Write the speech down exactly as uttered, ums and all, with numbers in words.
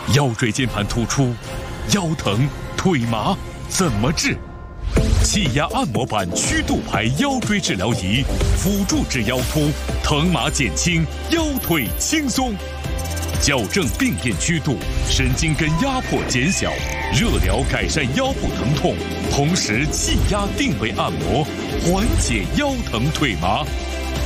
腰椎间盘突出、腰疼、腿麻怎么治？气压按摩板曲度牌腰椎治疗仪，辅助治腰突，疼麻减轻，腰腿轻松。矫正病变曲度，神经根压迫减小，热疗改善腰部疼痛，同时气压定位按摩，缓解腰疼腿麻。